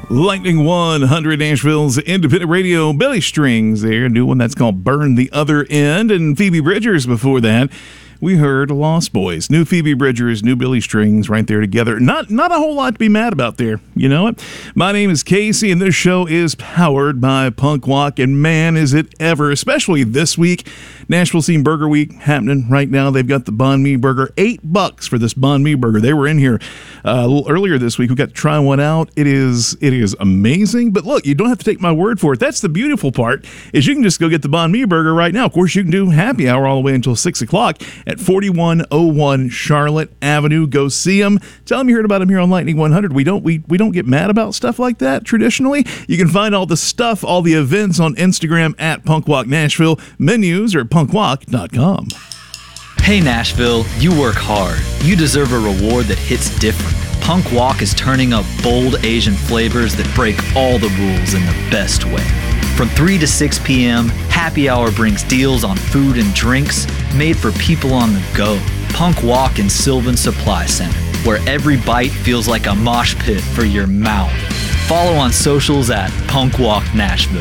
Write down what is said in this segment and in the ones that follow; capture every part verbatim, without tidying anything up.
Lightning one hundred, Nashville's independent radio. Billy Strings there, a new one that's called Burn the Other End. And Phoebe Bridgers before that. We heard Lost Boys. New Phoebe Bridgers, new Billy Strings right there together. Not not a whole lot to be mad about there. You know what? My name is Casey, and this show is powered by Punk Walk. And man, is it ever, especially this week. Nashville Scene Burger Week happening right now. They've got the Banh Mi Burger. Eight bucks for this Banh Mi Burger. They were in here uh, a little earlier this week. We got to try one out. It is it is amazing. But look, you don't have to take my word for it. That's the beautiful part, is you can just go get the Banh Mi Burger right now. Of course, you can do happy hour all the way until six o'clock at forty-one oh one Charlotte Avenue. Go see them. Tell them you heard about them here on Lightning one hundred. We don't we, we don't get mad about stuff like that traditionally. You can find all the stuff, all the events on Instagram at Punk Walk Nashville. Menus are at punk walk dot com. Hey Nashville, you work hard. You deserve a reward that hits different. Punk Walk is turning up bold Asian flavors that break all the rules in the best way. From three to six p.m., Happy Hour brings deals on food and drinks made for people on the go. Punk Walk in Sylvan Supply Center, where every bite feels like a mosh pit for your mouth. Follow on socials at Punk Walk Nashville.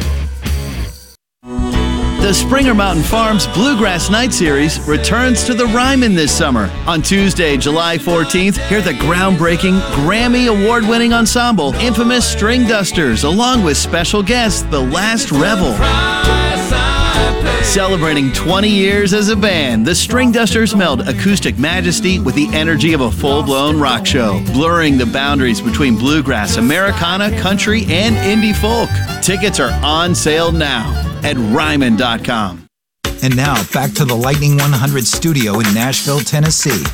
The Springer Mountain Farms Bluegrass Night Series returns to the Ryman this summer. On Tuesday, July fourteenth, hear the groundbreaking, Grammy Award-winning ensemble, Infamous String Dusters, along with special guests, The Last Revel. Celebrating twenty years as a band, the String Dusters meld acoustic majesty with the energy of a full-blown rock show, blurring the boundaries between bluegrass, Americana, country, and indie folk. Tickets are on sale now at ryman dot com. And now, back to the Lightning one hundred studio in Nashville, Tennessee.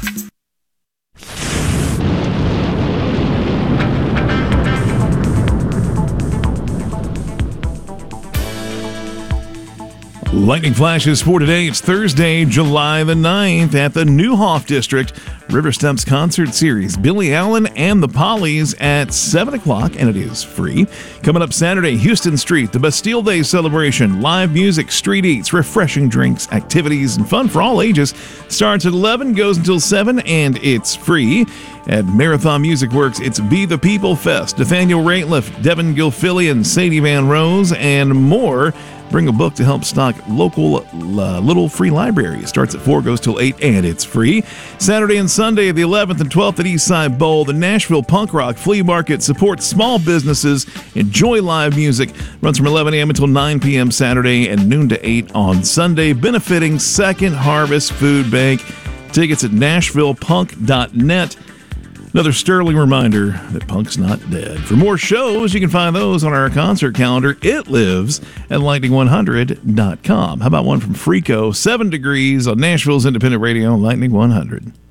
Lightning flashes for today. It's Thursday, July the ninth at the Neuhoff District River Steps Concert Series. Billy Allen and the Pollies at seven o'clock, and it is free. Coming up Saturday, Houston Street, the Bastille Day celebration. Live music, street eats, refreshing drinks, activities, and fun for all ages. Starts at eleven, goes until seven, and it's free. At Marathon Music Works, it's Be the People Fest. Nathaniel Rateliff, Devin Gilfillian, Sadie Van Rose, and more. Bring a book to help stock local uh, little free library. It starts at four, goes till eight, and it's free. Saturday and Sunday, the eleventh and twelfth at Eastside Bowl. The Nashville Punk Rock Flea Market supports small businesses. Enjoy live music. Runs from eleven a.m. until nine p.m. Saturday and noon to eight on Sunday, benefiting Second Harvest Food Bank. Tickets at nashville punk dot net. Another sterling reminder that punk's not dead. For more shows, you can find those on our concert calendar. It lives at lightning one hundred dot com. How about one from Freako? Seven Degrees on Nashville's independent radio, Lightning one hundred.